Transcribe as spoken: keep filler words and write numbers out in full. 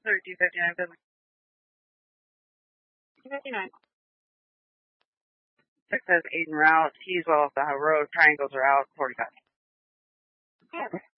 thirty-two fifty-nine, fifty-nine. It says Aiden route. He's well off the road. Triangles are out. forty-five. Yeah.